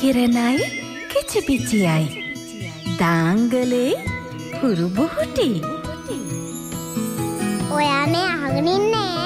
කිරණයි කිචිපිචියයි දාංගලේ හුරුබුහුටි. ඔයා මේ අහගෙන ඉන්නේ